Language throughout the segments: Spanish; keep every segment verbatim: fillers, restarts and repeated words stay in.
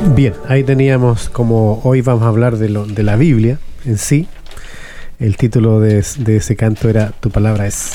Bien, ahí teníamos, como hoy vamos a hablar de, lo, de la Biblia en sí. El título de, de ese canto era Tu palabra es.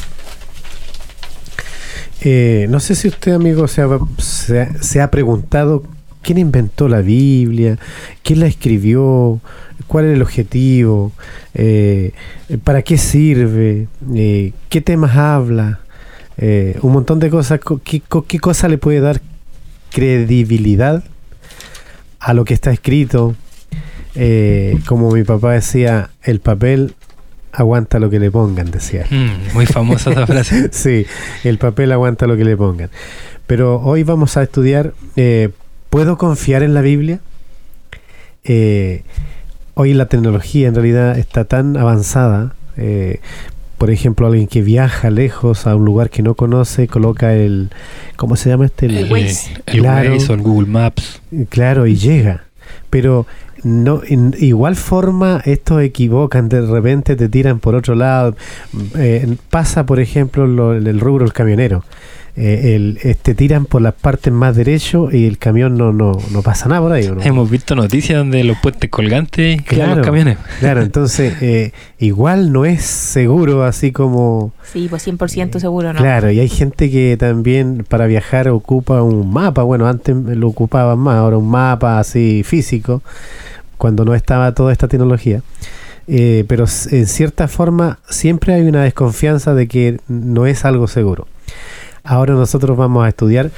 Eh, no sé si usted, amigo, se ha, se, se ha preguntado quién inventó la Biblia, quién la escribió, cuál es el objetivo, eh, para qué sirve, eh, qué temas habla, eh, un montón de cosas. ¿Qué, qué cosa le puede dar credibilidad a lo que está escrito? Eh, como mi papá decía, el papel aguanta lo que le pongan, decía. Mm, muy famosa esa frase. Sí, el papel aguanta lo que le pongan. Pero hoy vamos a estudiar, eh, ¿puedo confiar en la Biblia? Eh, hoy la tecnología en realidad está tan avanzada. Eh, por ejemplo, alguien que viaja lejos a un lugar que no conoce, coloca el, ¿cómo se llama este? El, el Waze. El claro, Waze o el Google Maps. Claro, y llega. Pero no, en igual forma estos equivocan, de repente te tiran por otro lado. Eh, pasa, por ejemplo, lo, el rubro del camionero. Eh, el, eh, te tiran por las partes más derecho y el camión no, no, no pasa nada por ahí, ¿no? Hemos visto noticias donde los puentes colgantes claro, quedan los camiones. Claro, entonces eh, igual no es seguro así como... Sí, pues cien por ciento eh, seguro, ¿no? Claro, y hay gente que también para viajar ocupa un mapa. Bueno, antes lo ocupaban más, ahora un mapa así físico, cuando no estaba toda esta tecnología. Eh, pero en cierta forma siempre hay una desconfianza de que no es algo seguro. Ahora nosotros vamos a estudiar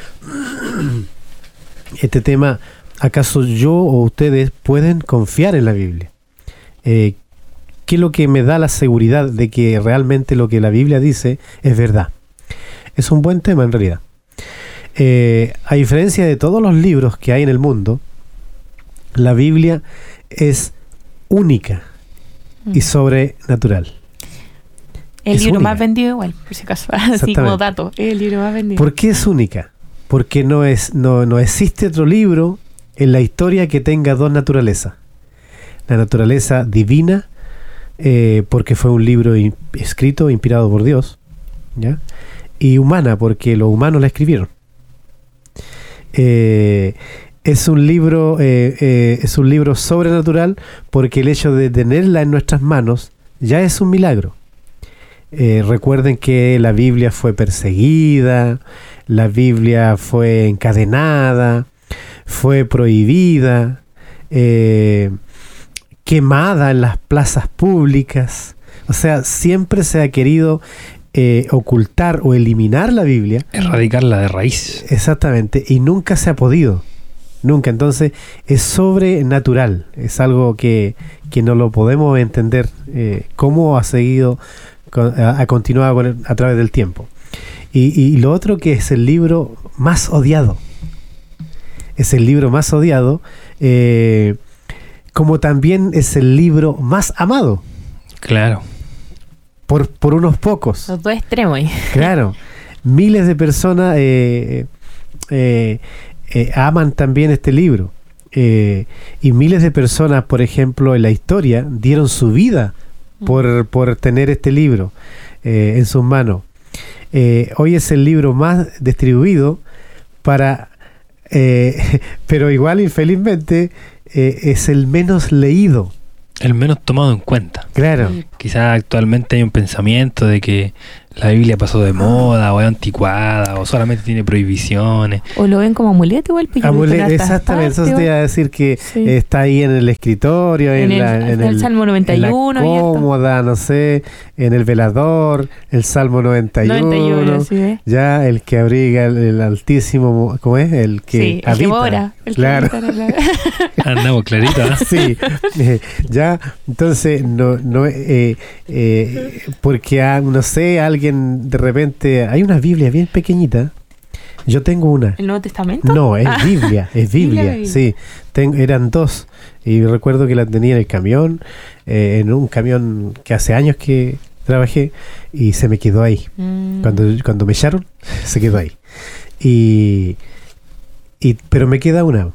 este tema. ¿Acaso yo o ustedes pueden confiar en la Biblia? Eh, ¿Qué es lo que me da la seguridad de que realmente lo que la Biblia dice es verdad? Es un buen tema en realidad. Eh, a diferencia de todos los libros que hay en el mundo, la Biblia es única y sobrenatural. El es libro única. más vendido igual, por si acaso, así como dato, el libro más vendido. ¿Por qué es única? Porque no es no, no existe otro libro en la historia que tenga dos naturalezas. La naturaleza divina, eh, porque fue un libro in, escrito, inspirado por Dios, ¿ya? Y humana, porque los humanos la escribieron. Eh, es un libro eh, eh, es un libro sobrenatural, porque el hecho de tenerla en nuestras manos ya es un milagro. Eh, recuerden que la Biblia fue perseguida, la Biblia fue encadenada, fue prohibida, eh, quemada en las plazas públicas. O sea, siempre se ha querido eh, ocultar o eliminar la Biblia. Erradicarla de raíz. Exactamente, y nunca se ha podido. Nunca. Entonces es sobrenatural, es algo que, que no lo podemos entender eh, cómo ha seguido ha continuado con el, a través del tiempo. Y, y lo otro, que es el libro más odiado. Es el libro más odiado, eh, como también es el libro más amado. Claro. Por, por unos pocos. Los dos extremos. Claro. Miles de personas eh, eh, eh, aman también este libro. Eh, y miles de personas, por ejemplo, en la historia, dieron su vida Por, por tener este libro eh, en sus manos. Eh, hoy es el libro más distribuido para eh, pero igual, infelizmente, eh, es el menos leído. El menos tomado en cuenta. Claro. Quizás actualmente hay un pensamiento de que la Biblia pasó de moda, o es anticuada, o solamente tiene prohibiciones. O lo ven como amuleto igual. Amuleto, exactamente. Eso te iba a decir, que sí. Está ahí en el escritorio, en, en, la, el, en, el, el Salmo noventa y uno. En la cómoda, no sé, en el velador, el Salmo noventa y uno. noventa y uno, sí, ¿eh? Ya, el que abriga el, el Altísimo, ¿cómo es? El que sí, habita. El que mora. El claro. Que habita, andamos clarito, ¿no? Sí. Eh, ya, entonces, no, no, eh, eh, porque, ah, no sé, alguien de repente, hay una Biblia bien pequeñita. Yo tengo una. ¿El Nuevo Testamento? No, es ah. Biblia, es Biblia, Biblia. Sí. Ten, eran dos. Y recuerdo que la tenía en el camión, eh, en un camión que hace años que trabajé, y se me quedó ahí. Mm. Cuando, cuando me echaron, se quedó ahí. Y, y pero me queda una.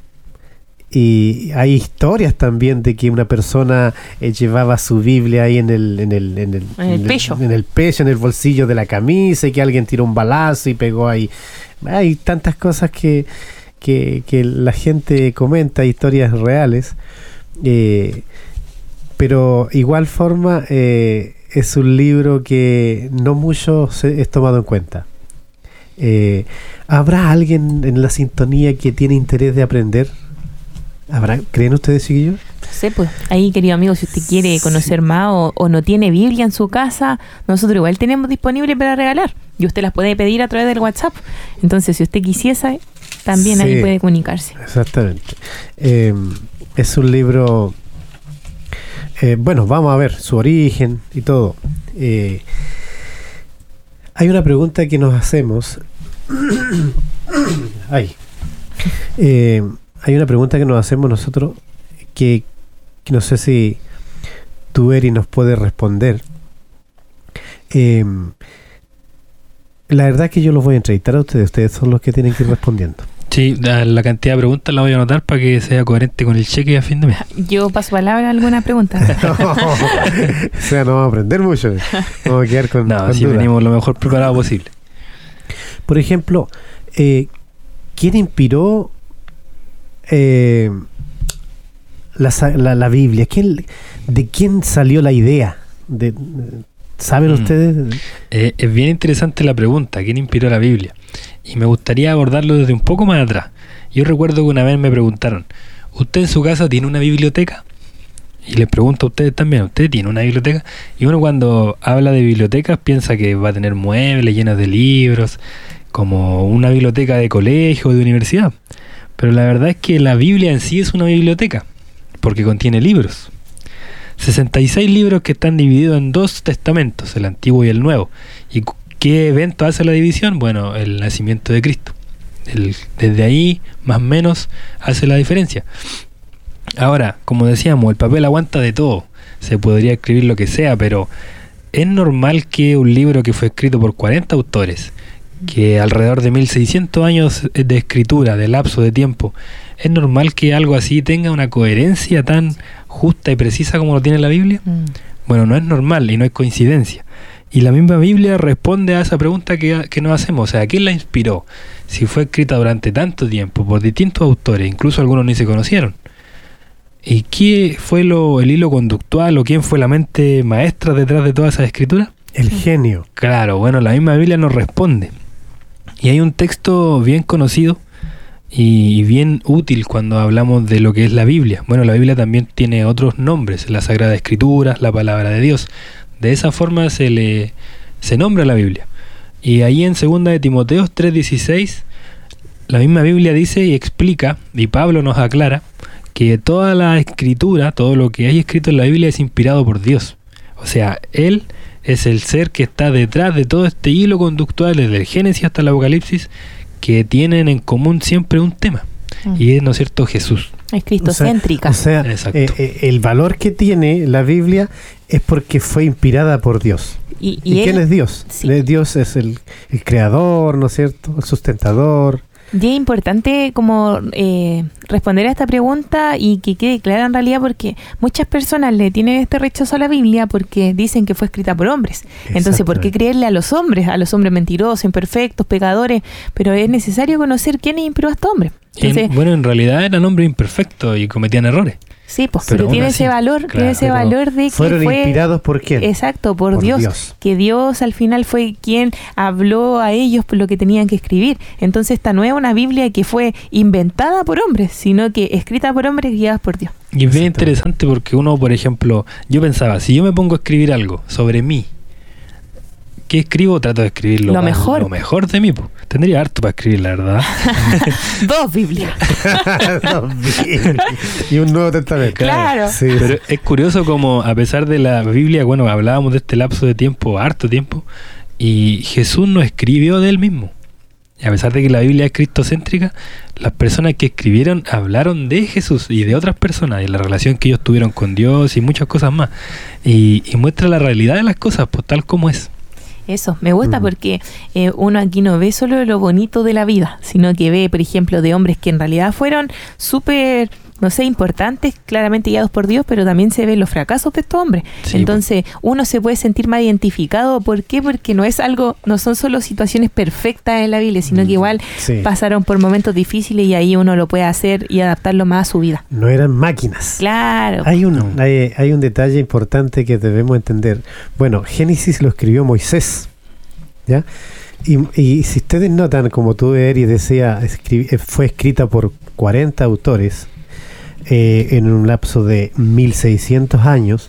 Y hay historias también de que una persona eh, llevaba su Biblia ahí en el en el en el, en el pecho, en el pecho, en el bolsillo de la camisa, y que alguien tiró un balazo y pegó ahí. Hay tantas cosas que que, que la gente comenta, historias reales, eh, pero igual forma eh, es un libro que no mucho se es tomado en cuenta. Eh, ¿Habrá alguien en la sintonía que tiene interés de aprender? ¿Habrá, ¿Creen ustedes, chiquillos? Sí, pues ahí, querido amigo, si usted quiere conocer sí. más o, o no tiene Biblia en su casa, nosotros igual tenemos disponible para regalar y usted las puede pedir a través del WhatsApp. Entonces, si usted quisiese, también sí, ahí puede comunicarse. Exactamente. Eh, es un libro, eh, bueno, vamos a ver su origen y todo. Eh, hay una pregunta que nos hacemos. Ay. Eh, hay una pregunta que nos hacemos nosotros que, que no sé si tú, Eri, nos puedes responder. Eh, la verdad es que yo los voy a entrevistar a ustedes. Ustedes son los que tienen que ir respondiendo. Sí, la, la cantidad de preguntas la voy a anotar para que sea coherente con el cheque a fin de mes. Yo paso palabra a alguna pregunta. No, o sea, no vamos a aprender mucho. Vamos a quedar con No, con si duda. venimos lo mejor preparado posible. Por ejemplo, eh, ¿quién inspiró eh, la, la, la Biblia? ¿Quién, ¿De quién salió la idea? De, ¿Saben mm. ustedes? Eh, es bien interesante la pregunta, ¿quién inspiró la Biblia? Y me gustaría abordarlo desde un poco más atrás. Yo recuerdo que una vez me preguntaron, ¿usted en su casa tiene una biblioteca? Y les pregunto a ustedes también, ¿usted tiene una biblioteca? Y uno cuando habla de bibliotecas piensa que va a tener muebles llenos de libros, como una biblioteca de colegio o de universidad. Pero la verdad es que la Biblia en sí es una biblioteca, porque contiene libros. sesenta y seis libros que están divididos en dos testamentos, el Antiguo y el Nuevo. ¿Y qué evento hace la división? Bueno, el nacimiento de Cristo. El, desde ahí, más o menos, hace la diferencia. Ahora, como decíamos, el papel aguanta de todo. Se podría escribir lo que sea, pero es normal que un libro que fue escrito por cuarenta autores, que alrededor de mil seiscientos años de escritura, de lapso de tiempo, es normal que algo así tenga una coherencia tan justa y precisa como lo tiene la Biblia. Mm. Bueno, no es normal y no es coincidencia. Y la misma Biblia responde a esa pregunta que, que nos hacemos. O sea, ¿quién la inspiró? Si fue escrita durante tanto tiempo por distintos autores, incluso algunos ni se conocieron. ¿Y qué fue lo, el hilo conductual o quién fue la mente maestra detrás de toda esa escritura? El genio. Claro, bueno, la misma Biblia nos responde. Y hay un texto bien conocido y bien útil cuando hablamos de lo que es la Biblia. Bueno, la Biblia también tiene otros nombres, la Sagrada Escritura, la Palabra de Dios. De esa forma se le se nombra la Biblia. Y ahí en segunda de Timoteo tres dieciséis, la misma Biblia dice y explica, y Pablo nos aclara, que toda la escritura, todo lo que hay escrito en la Biblia es inspirado por Dios. O sea, Él es el ser que está detrás de todo este hilo conductual, desde el Génesis hasta el Apocalipsis, que tienen en común siempre un tema. Mm. Y es, ¿no es cierto?, Jesús. Es cristocéntrica. O sea, o sea eh, eh, el valor que tiene la Biblia es porque fue inspirada por Dios. ¿Y, y, ¿Y él, quién es Dios? Sí. Dios es el, el creador, ¿no es cierto?, el sustentador. Y es importante como eh, responder a esta pregunta y que quede clara en realidad, porque muchas personas le tienen este rechazo a la Biblia porque dicen que fue escrita por hombres. Entonces, ¿por qué creerle a los hombres? A los hombres mentirosos, imperfectos, pecadores. Pero es necesario conocer quién inspiró a estos hombres. Entonces, en, bueno, en realidad eran hombres imperfectos y cometían errores. Sí, pues, pero, pero tiene así, ese valor, claro, tiene ese valor de que fueron fue inspirados por quién. Exacto, por, por Dios, Dios. Que Dios al final fue quien habló a ellos por lo que tenían que escribir. Entonces esta no es una Biblia que fue inventada por hombres, sino que escrita por hombres guiadas por Dios. Y es bien interesante porque uno, por ejemplo, yo pensaba, si yo me pongo a escribir algo sobre mí, ¿qué escribo? Trato de escribir lo, lo mejor lo mejor de mí. Po. Tendría harto para escribir, la verdad. Dos Biblias. Dos Biblias. Y un Nuevo Testamento. Claro. Sí. Pero es curioso como a pesar de la Biblia, bueno, hablábamos de este lapso de tiempo, harto tiempo, y Jesús no escribió de él mismo. Y a pesar de que la Biblia es cristocéntrica, las personas que escribieron hablaron de Jesús y de otras personas, y la relación que ellos tuvieron con Dios y muchas cosas más. Y, y muestra la realidad de las cosas, pues tal como es. Eso, me gusta mm. porque eh, uno aquí no ve solo lo bonito de la vida, sino que ve, por ejemplo, de hombres que en realidad fueron súper no sé, importantes, claramente guiados por Dios, pero también se ven los fracasos de estos hombres. Sí, Entonces, uno se puede sentir más identificado. ¿Por qué? Porque no es algo, no son solo situaciones perfectas en la Biblia, sino que igual Sí. pasaron por momentos difíciles y ahí uno lo puede hacer y adaptarlo más a su vida. No eran máquinas. Claro. Hay un, hay, hay un detalle importante que debemos entender. Bueno, Génesis lo escribió Moisés, ¿ya? Y, y si ustedes notan, como tú, Eri, decía, escri- fue escrita por cuarenta autores eh, en un lapso de mil seiscientos años.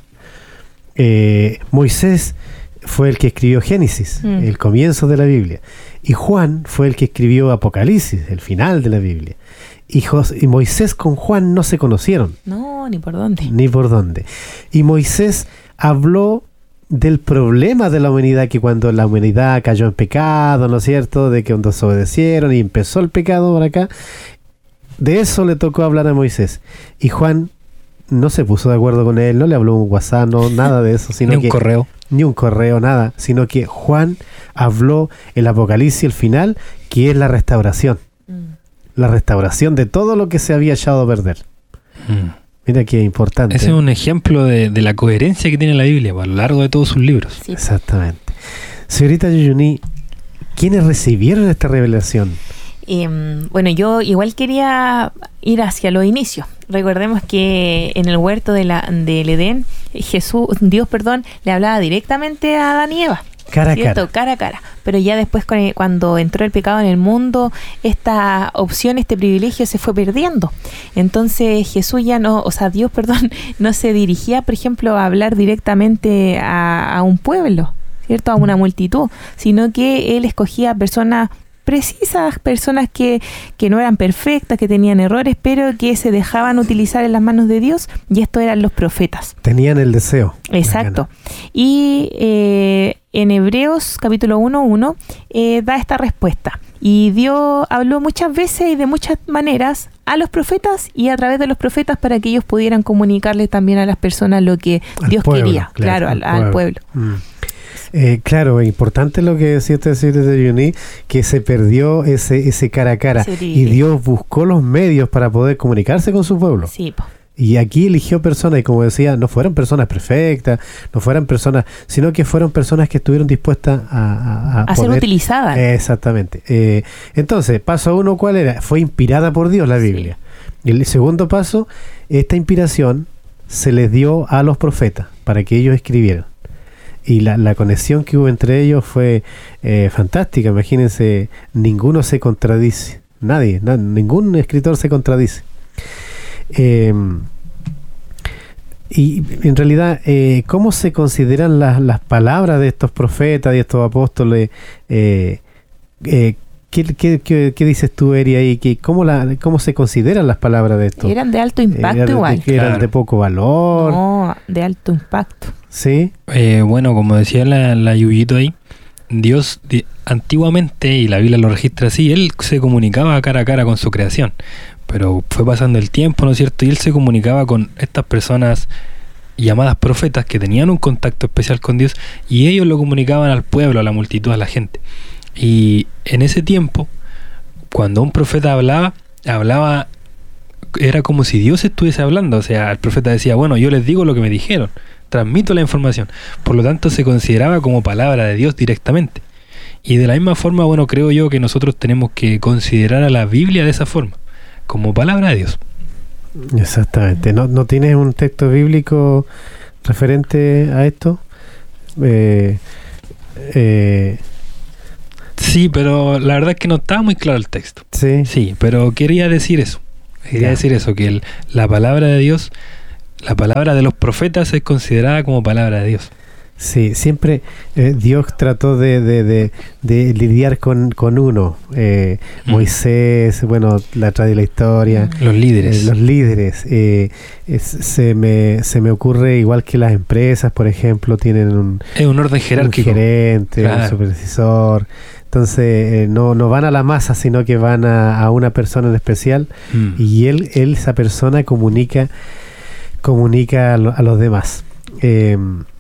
Eh, Moisés fue el que escribió Génesis, Mm. el comienzo de la Biblia. Y Juan fue el que escribió Apocalipsis, el final de la Biblia. Y, Jos- y Moisés con Juan no se conocieron. No, ni por dónde. Ni por dónde. Y Moisés habló del problema de la humanidad, que cuando la humanidad cayó en pecado, ¿no es cierto?, de que cuando desobedecieron y empezó el pecado por acá, de eso le tocó hablar a Moisés. Y Juan no se puso de acuerdo con él, no le habló un WhatsApp, no, nada de eso, sino Ni un que correo. ni un correo, nada, sino que Juan habló el Apocalipsis, el final, que es la restauración, Mm. la restauración de todo lo que se había echado a perder. Mm. Mira qué importante. Ese es un ejemplo de, de la coherencia que tiene la Biblia a lo largo de todos sus libros. Sí. Exactamente. Señorita Yuyuni, ¿quiénes recibieron esta revelación? Eh, bueno, yo igual quería ir hacia los inicios. Recordemos que en el huerto de la, del Edén, Jesús, Dios, perdón, le hablaba directamente a Adán y Eva. Cara a ¿Cierto? cara. Cara a cara. Pero ya después, con el- cuando entró el pecado en el mundo, esta opción, este privilegio se fue perdiendo. Entonces Jesús ya no, o sea, Dios, perdón, no se dirigía, por ejemplo, a hablar directamente a, a un pueblo, ¿cierto? A una multitud, sino que Él escogía personas precisas, personas que, que no eran perfectas, que tenían errores, pero que se dejaban utilizar en las manos de Dios, y estos eran los profetas. Tenían el deseo. Exacto. Y eh, en Hebreos capítulo uno uno eh, da esta respuesta. Y Dios habló muchas veces y de muchas maneras a los profetas y a través de los profetas para que ellos pudieran comunicarles también a las personas lo que Al Dios pueblo, quería, claro, claro, al, al al pueblo. Mm. Eh, claro, es importante lo que decía usted, señorita Yuyuni, que se perdió ese, ese cara a cara. Ese Y privilegio. Dios buscó los medios para poder comunicarse con su pueblo. Sí, po. Y aquí eligió personas, y como decía, no fueron personas perfectas, no fueran personas, sino que fueron personas que estuvieron dispuestas a, a, a a ser poder- utilizadas. Exactamente. Eh, entonces, paso uno, ¿cuál era? Fue inspirada por Dios la Sí. Biblia. Y el segundo paso, esta inspiración se les dio a los profetas para que ellos escribieran. Y la, la conexión que hubo entre ellos fue eh, fantástica. Imagínense, ninguno se contradice. Nadie, na- ningún escritor se contradice. Eh, y en realidad, eh, ¿cómo se consideran las, las palabras de estos profetas y estos apóstoles? Eh, eh, ¿qué, qué, qué- qué dices tú, Eri, ahí? ¿Qué- cómo, la, ¿Cómo se consideran las palabras de estos? Eran de alto impacto ¿Eran de- igual. que eran Claro. de poco valor? No, de alto impacto. ¿Sí? Eh, bueno, como decía la, la Yuyito ahí, Dios di- antiguamente, y la Biblia lo registra así, Él se comunicaba cara a cara con su creación. Pero fue pasando el tiempo, ¿no es cierto? Y Él se comunicaba con estas personas llamadas profetas que tenían un contacto especial con Dios, y ellos lo comunicaban al pueblo, a la multitud, a la gente. Y en ese tiempo, cuando un profeta hablaba, hablaba, era como si Dios estuviese hablando. O sea, el profeta decía, bueno, yo les digo lo que me dijeron, transmito la información. Por lo tanto, se consideraba como palabra de Dios directamente. Y de la misma forma, bueno, creo yo que nosotros tenemos que considerar a la Biblia de esa forma, como palabra de Dios. Exactamente. ¿No, no tienes un texto bíblico referente a esto? Eh, eh, Sí, pero la verdad es que no estaba muy claro el texto. sí. Sí, pero quería decir eso. Quería Ya. decir eso, que el- la palabra de Dios, la palabra de los profetas es considerada como palabra de Dios. Sí, siempre eh, Dios trató de, de, de, de lidiar con, con uno. Eh, Mm. Moisés, bueno, la trae la historia. Los líderes. Eh, los líderes. eh, es- se, me, se me ocurre, igual que las empresas, por ejemplo, tienen un, Es un orden un jerárquico. gerente, un Claro. supervisor. Entonces, eh, no, no van a la masa, sino que van a, a una persona en especial. Mm. Y él, él esa persona comunica comunica a, lo- a los demás. Eh,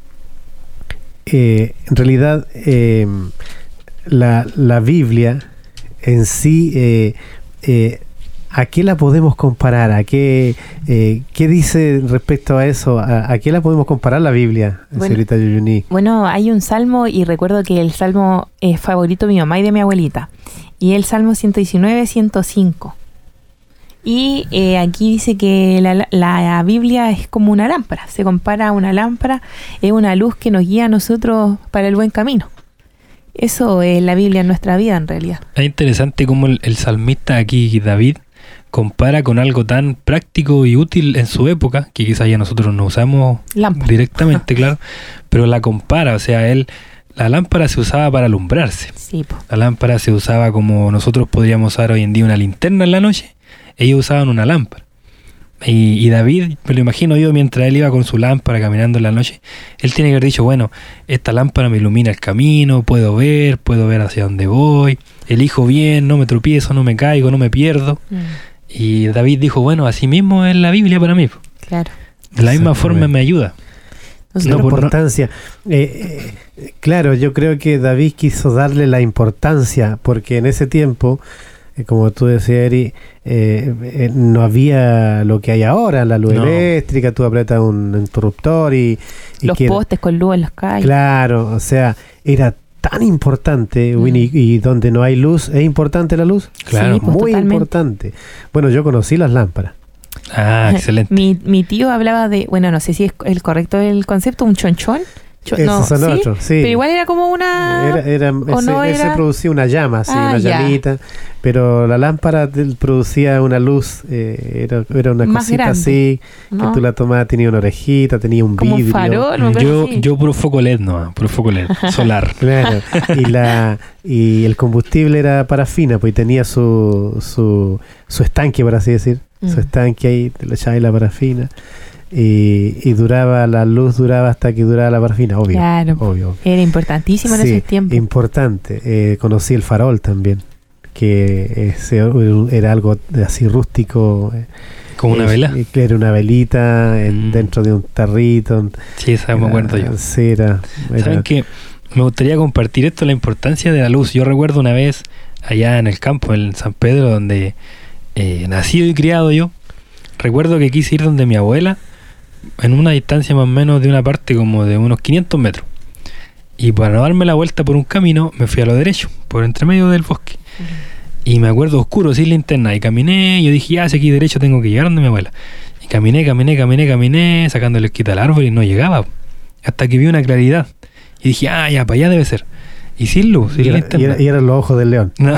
eh, en realidad, eh, la, la Biblia en sí, eh, eh, ¿a qué la podemos comparar? ¿A qué, eh, qué dice respecto a eso? ¿A, a qué la podemos comparar la Biblia, Bueno, señorita Yuyuni? Bueno, hay un salmo y recuerdo que el salmo es favorito de mi mamá y de mi abuelita. Y el salmo ciento diecinueve, ciento cinco. Y eh, aquí dice que la, la Biblia es como una lámpara. Se compara a una lámpara, es una luz que nos guía a nosotros para el buen camino. Eso es la Biblia en nuestra vida, en realidad. Es interesante cómo el, el salmista aquí, David, compara con algo tan práctico y útil en su época, que quizás ya nosotros no usamos Lámpara. directamente, claro, pero la compara, o sea, él, la lámpara se usaba para alumbrarse. Sí, po. La lámpara se usaba como nosotros podríamos usar hoy en día una linterna en la noche, ellos usaban una lámpara. Y, y David, me lo imagino yo, mientras él iba con su lámpara caminando en la noche, él tiene que haber dicho, bueno, esta lámpara me ilumina el camino, puedo ver, puedo ver hacia dónde voy, elijo bien, no me tropiezo, no me caigo, no me pierdo. Mm, Y David dijo, bueno, así mismo es la Biblia para mí. claro. De la misma Exactamente. forma me ayuda. Entonces, No, la por- no- importancia. Eh, eh, claro, yo creo que David quiso darle la importancia, porque en ese tiempo, eh, como tú decías, Eri, eh, eh, no había lo que hay ahora, la luz No. eléctrica, tú apretas un interruptor y... y los que- postes con luz en las calles. Claro, o sea, era tan importante, Mm. Winnie, y donde no hay luz, ¿es importante la luz? Claro. Sí, pues, Muy totalmente. importante. Bueno, yo conocí las lámparas. Ah, excelente. Mi, mi tío hablaba de, bueno, no sé si es el correcto el concepto, un chonchón. Cho- Esos no, son ¿sí? otros, sí. Pero igual era como una... Era, era, ¿o ese, no ese era? producía una llama, sí, Ah, una ya. llamita, pero la lámpara del- producía una luz, eh, era, era una Más cosita grande, así, ¿no? que tú la tomabas, tenía una orejita, tenía un Como un vidrio. farol, una cosa Yo, así. yo puro foco L E D, no, puro foco L E D, solar. Claro, y, la, y el combustible era parafina, pues y tenía su, su, su estanque, por así decir, Mm. su estanque ahí, te le echabas la parafina, y, y duraba, la luz duraba hasta que duraba la parafina, obvio, Claro. obvio. obvio. Era importantísimo en Sí, esos tiempos. importante. Eh, conocí el farol también, que ese era algo de así rústico. eh, Como una eh, vela. eh, Era una velita en- Mm. dentro de un tarrito. Sí, esa me acuerdo yo. Sí, era, era- ¿Saben qué? Me gustaría compartir esto, la importancia de la luz. Yo recuerdo una vez allá en el campo, en San Pedro, donde eh, nacido y criado yo, recuerdo que quise ir donde mi abuela, en una distancia más o menos de una parte como de unos quinientos metros. Y para no darme la vuelta por un camino, me fui a lo derecho, por entre medio del bosque. Y me acuerdo oscuro, sin linterna. Y caminé, y yo dije, ya, si aquí derecho tengo que llegar donde mi abuela. Y caminé, caminé, caminé, caminé, sacándole quita al árbol y no llegaba. Hasta que vi una claridad. Y dije, ah, ya, para allá debe ser. Y sin luz, sin y, era, linterna. y era- y eran los ojos del león. No.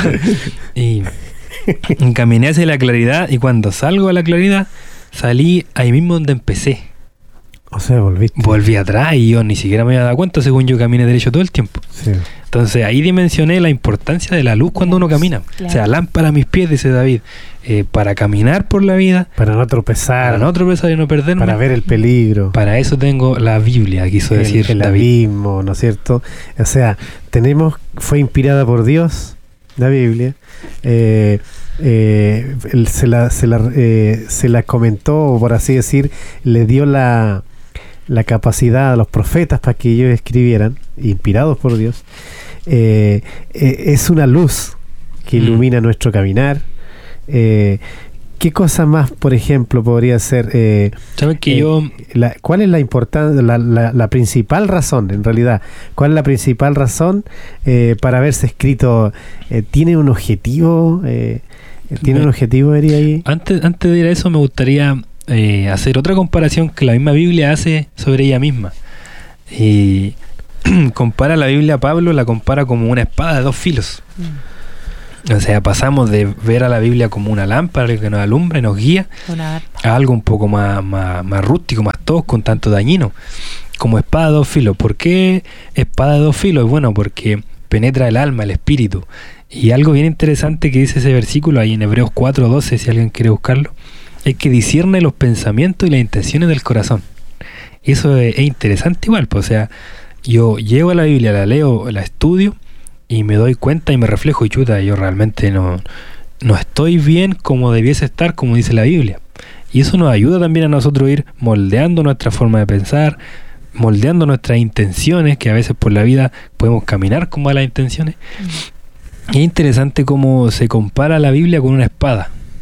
y, y caminé hacia la claridad, y cuando salgo a la claridad, salí ahí mismo donde empecé. O sea, volviste. Volví atrás y yo ni siquiera me había dado cuenta, según yo caminé derecho todo el tiempo. Sí. Entonces ahí dimensioné la importancia de la luz cuando uno camina. Claro. O sea, lámpara a mis pies, dice David, eh, para caminar por la vida, Para no tropezar, para no tropezar y no perderme. para ver el peligro. Para eso tengo la Biblia, quiso el, decir el David. abismo, ¿no es cierto? O sea, tenemos, fue inspirada por Dios, la Biblia. Eh, eh, él se, la, se, la, eh, se la comentó, por así decir, le dio la, la capacidad a los profetas para que ellos escribieran, inspirados por Dios. Eh, eh, es una luz que Mm. ilumina nuestro caminar. Eh, ¿Qué cosa más, por ejemplo, podría ser? Eh, ¿Sabes que eh, yo... la- ¿Cuál es la importancia, la, la, la principal razón, en realidad? ¿Cuál es la principal razón eh, para haberse escrito? Eh, ¿Tiene un objetivo? Eh, ¿Tiene Me- un objetivo, Eri, ahí? Antes, antes de ir a eso me gustaría eh, hacer otra comparación que la misma Biblia hace sobre ella misma. Y compara la Biblia a Pablo, la compara como una espada de dos filos. O sea, pasamos de ver a la Biblia como una lámpara que nos alumbra y nos guía Una- a algo un poco más, más, más rústico, más tosco, un tanto dañino, como espada de dos filos. ¿Por qué espada de dos filos? Bueno, porque penetra el alma, el espíritu. Y algo bien interesante que dice ese versículo ahí en Hebreos cuatro doce, si alguien quiere buscarlo, es que discierne los pensamientos y las intenciones del corazón. Y eso es, es interesante igual, pues, o sea, yo llego a la Biblia, la leo, la estudio y me doy cuenta y me reflejo y chuta, yo realmente no, no estoy bien como debiese estar, como dice la Biblia. Y eso nos ayuda también a nosotros ir moldeando nuestra forma de pensar, moldeando nuestras intenciones, que a veces por la vida podemos caminar con malas intenciones. Y es interesante cómo se compara la Biblia con una espada.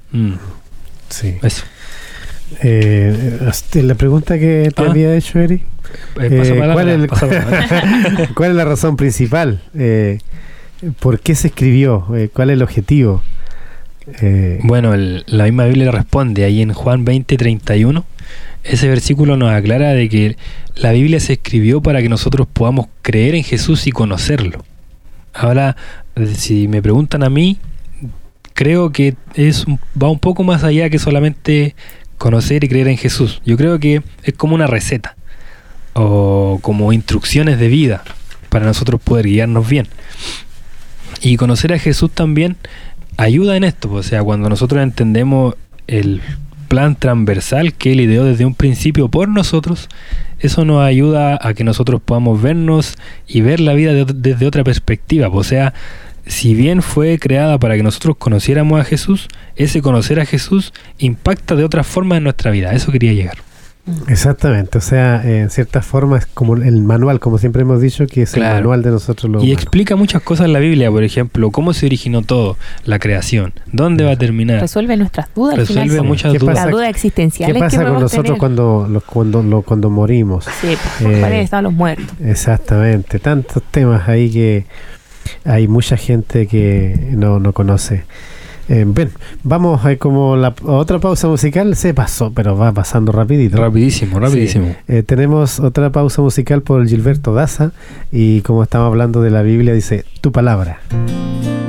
Mm. Sí. Eso. Eh, la pregunta que te ah. había hecho, Eric. Eh, paso eh, palabra, ¿cuál, es el, paso palabra. ¿Cuál es la razón principal? Eh, ¿Por qué se escribió? Eh, ¿Cuál es el objetivo? Eh, Bueno, el, la misma Biblia responde ahí en Juan veinte treinta y uno. Ese versículo nos aclara de que la Biblia se escribió para que nosotros podamos creer en Jesús y conocerlo. Ahora, si me preguntan a mí, creo que es va un poco más allá que solamente conocer y creer en Jesús. Yo creo que es como una receta o como instrucciones de vida para nosotros poder guiarnos bien. Y conocer a Jesús también ayuda en esto. O sea, cuando nosotros entendemos el plan transversal que Él ideó desde un principio por nosotros, eso nos ayuda a que nosotros podamos vernos y ver la vida de, desde otra perspectiva. O sea, si bien fue creada para que nosotros conociéramos a Jesús, ese conocer a Jesús impacta de otra forma en nuestra vida. A eso quería llegar. Exactamente, o sea, eh, en cierta forma es como el manual, como siempre hemos dicho, que es Claro. el manual de nosotros los Y humanos. explica muchas cosas en la Biblia, por ejemplo, cómo se originó todo, la creación, dónde va a terminar. Resuelve nuestras dudas. al Resuelve final. muchas ¿Qué dudas. pasa? Las dudas existenciales. ¿Qué que pasa con podemos nosotros tener. cuando, lo- cuando, lo- cuando morimos? Sí, Eh, ¿cuáles están los muertos? Exactamente, tantos temas ahí que hay mucha gente que no, no conoce. Eh, bien, vamos a como la a otra pausa musical. Se pasó, pero va pasando rapidito. Rapidísimo, rapidísimo. Eh, tenemos otra pausa musical por Gilberto Daza y como estamos hablando de la Biblia, dice Tu Palabra.